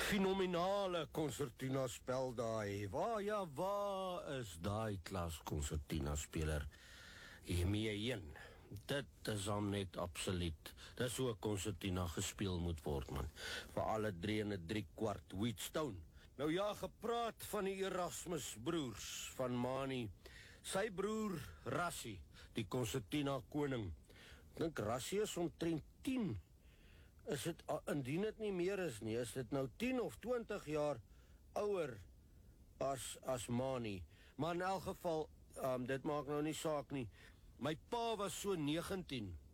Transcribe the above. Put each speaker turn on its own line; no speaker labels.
Fenomenale concertina spel daai. Waar is daai klas concertina speler? Hiermee een. Dit is dan net absoluut. Dis hoe 'n concertina gespeel moet word, man. Vir alle 3 en 3/4 Wheatstone. Nou ja, gepraat van die Erasmus broers van Mani. Sy broer Rassie, die concertina koning. Ek dink Rassie is omtrent 10. Is dit, indien dit nie meer is nie, is dit nou 10 of 20 jaar ouer as Mani. Maar in elk geval, dit maak nou nie saak nie. My pa was so 19